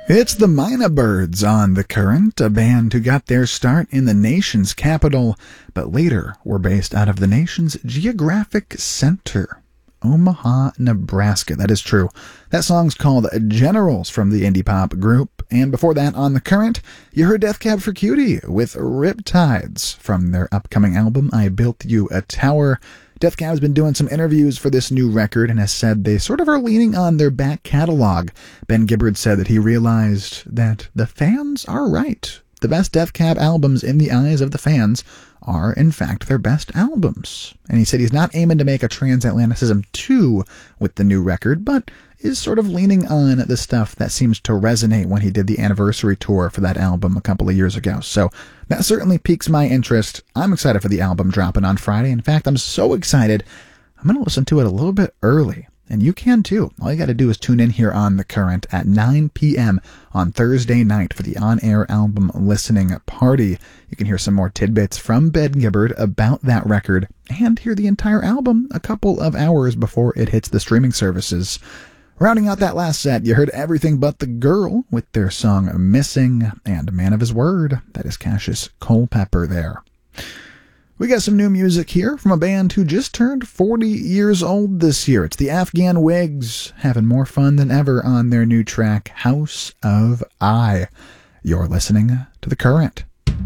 It's the Mynah Birds on The Current, a band who got their start in the nation's capital, but later were based out of the nation's geographic center, Omaha, Nebraska. That is true. That song's called Generals from the indie pop group, and before that on The Current, you heard Death Cab for Cutie with Riptides from their upcoming album, I Built You a Tower. Death Cab has been doing some interviews for this new record and has said they sort of are leaning on their back catalog. Ben Gibbard said that he realized that the fans are right. The best Death Cab albums in the eyes of the fans are, in fact, their best albums. And he said he's not aiming to make a Transatlanticism 2 with the new record, but is sort of leaning on the stuff that seems to resonate when he did the anniversary tour for that album a couple of years ago. So that certainly piques my interest. I'm excited for the album dropping on Friday. In fact, I'm so excited, I'm going to listen to it a little bit early. And you can too. All you got to do is tune in here on The Current at 9 p.m. on Thursday night for the on-air album listening party. You can hear some more tidbits from Ben Gibbard about that record and hear the entire album a couple of hours before it hits the streaming services. Rounding out that last set, you heard Everything But the Girl with their song Missing and Man of His Word. That is Cassius Culpepper there. We got some new music here from a band who just turned 40 years old this year. It's the Afghan Wigs, having more fun than ever on their new track, House of I. You're listening to The Current.